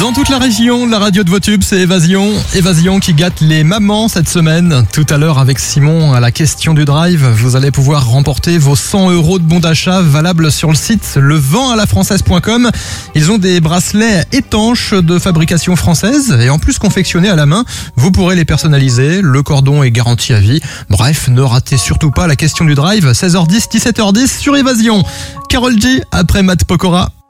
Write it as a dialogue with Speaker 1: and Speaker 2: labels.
Speaker 1: Dans toute la région, la radio de vos tubes, c'est Évasion. Évasion qui gâte les mamans cette semaine. Tout à l'heure avec Simon à la question du drive, vous allez pouvoir remporter vos 100 € de bon d'achat valables sur le site leventalafrançaise.com. Ils ont des bracelets étanches de fabrication française et en plus confectionnés à la main. Vous pourrez les personnaliser, le cordon est garanti à vie. Bref, ne ratez surtout pas la question du drive, 16h10, 17h10 sur Évasion. Karol G après Matt Pokora.